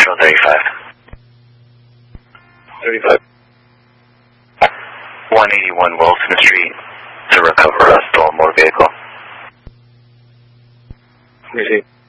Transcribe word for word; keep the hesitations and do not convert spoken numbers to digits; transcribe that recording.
Control thirty-five. thirty-five. one eighty-one Wilson Street to recover a stolen motor vehicle. Receive.